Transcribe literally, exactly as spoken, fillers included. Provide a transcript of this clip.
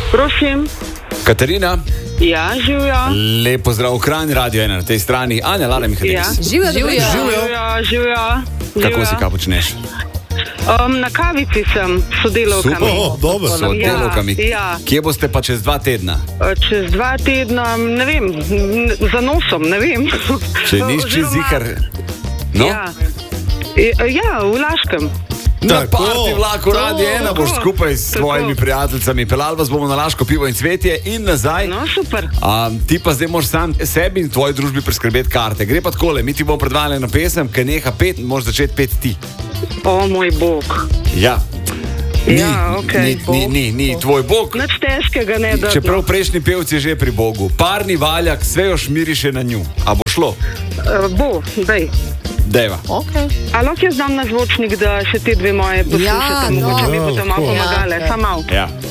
Prosim. Katarina. Ja, živijo. Lep pozdrav v Kranj, Radio ena na tej strani. Anja Lala Mihajlis. Ja. Živijo, Živijo, živijo. Kako si, kaj počneš? Um, na kavici sem s sodelavkami. Super, oh, dobro. S sodelavkami. Ja, ja. Kje boste pa čez dva tedna? Čez dva tedna, ne vem, za nosom, ne vem. Če niš čez zihar. No? Ja. ja, v Laškem. Na parti vlaku Radio ena boš skupaj s svojimi prijateljicami pelal, vas bomo na Laško pivo in cvetje in nazaj. No, super. A, ti pa zdaj moraš sam sebi in tvoji družbi preskrbeti karte. Gre pa takole, mi ti bomo predvajali na pesem, ki neha pet, moraš začeti pet ti. O moj Bog. Ja. Ni, ja, okej. Okay, ni, ni, ni, ni tvoj Bog. Nič težkega ne da. Čeprav prejšnji pevci je že pri Bogu. Parni valjak, sve još miriše na nju. A bo šlo? Uh, bo, daj. Dejva. Okay. A lahko jaz dam na zvočnik, da še te dve moje poslušate, Ja, no. mogoče mi boste malo Ja, pomagale, ja. samo malo. Ja.